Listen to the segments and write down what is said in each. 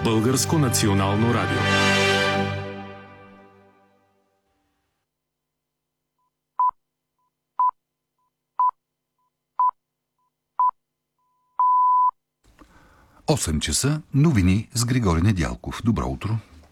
Българско национално радио. Осем часа, новини с Григорий Недялков. Добро утро!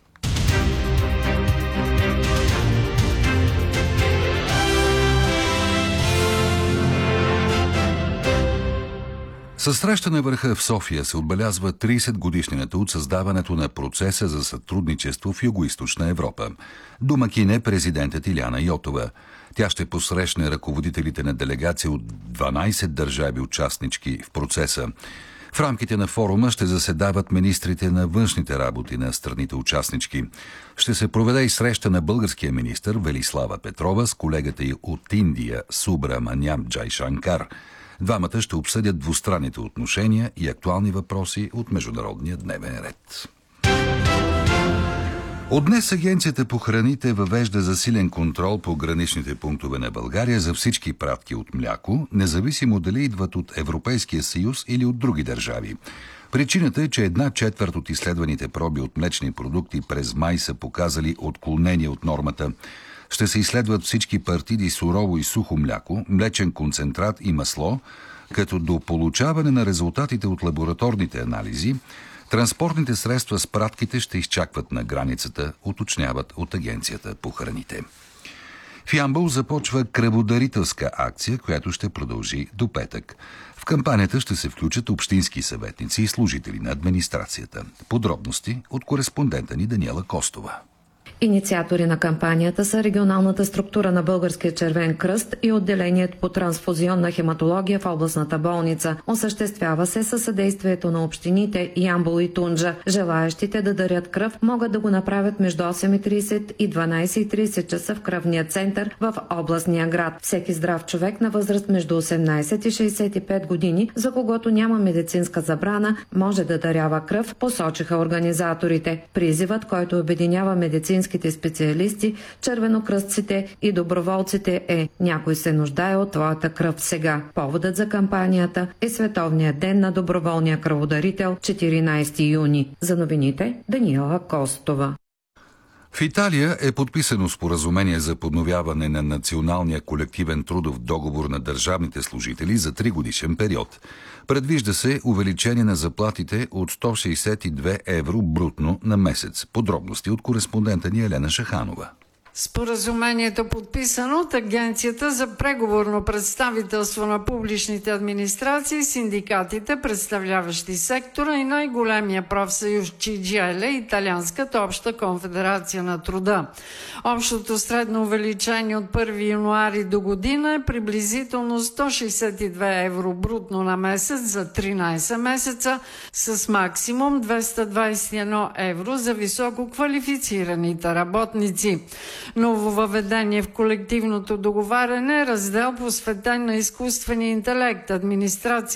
Със среща на върха в София се отбелязва 30 годишнината от създаването на процеса за сътрудничество в Югоизточна Европа. Домакин е президентът Илияна Йотова. Тя ще посрещне ръководителите на делегация от 12 държави участнички в процеса. В рамките на форума ще заседават министрите на външните работи на страните участнички. Ще се проведе и среща на българския министър Велислава Петрова с колегата й от Индия Субраманян Джайшанкар. Двамата ще обсъдят двустранните отношения и актуални въпроси от международния дневен ред. От днес Агенцията по храните въвежда засилен контрол по граничните пунктове на България за всички пратки от мляко, независимо дали идват от Европейския съюз или от други държави. Причината е, че 1/4 от изследваните проби от млечни продукти през май са показали отклонение от нормата. Ще се изследват всички партиди сурово и сухо мляко, млечен концентрат и масло, като до получаване на резултатите от лабораторните анализи, транспортните средства с пратките ще изчакват на границата, уточняват от Агенцията по храните. В Ямбол започва кръводарителска акция, която ще продължи до петък. В кампанията ще се включат общински съветници и служители на администрацията. Подробности от кореспондента ни Даниела Костова. Инициатори на кампанията са регионалната структура на Българския червен кръст и отделението по трансфузионна хематология в областната болница. Осъществява се със съдействието на общините Ямбол и Тунджа. Желаещите да дарят кръв могат да го направят между 8:30 и 12:30 часа в кръвния център в областния град. Всеки здрав човек на възраст между 18 и 65 години, за когото няма медицинска забрана, може да дарява кръв, посочиха организаторите. Призивът, който обединява медицински специалисти, червенокръстците и доброволците е: някой се нуждае от твоята кръв сега. Поводът за кампанията е Световният ден на доброволния кръводарител, 14 юни. За новините Даниела Костова. В Италия е подписано споразумение за подновяване на националния колективен трудов договор на държавните служители за 3-годишен период. Предвижда се увеличение на заплатите от 162 евро брутно на месец. Подробности от кореспондента ни Елена Шаханова. Споразумението, подписано от Агенцията за преговорно представителство на публичните администрации, синдикатите, представляващи сектора, и най-големия профсъюз CGIL, Италианската обща конфедерация на труда. Общото средно увеличение от 1 януари до година е приблизително 162 евро брутно на месец за 13 месеца, с максимум 221 евро за високо квалифицираните работници. Нововъведение в колективното договаряне е раздел, посветен на изкуствения интелект, администрация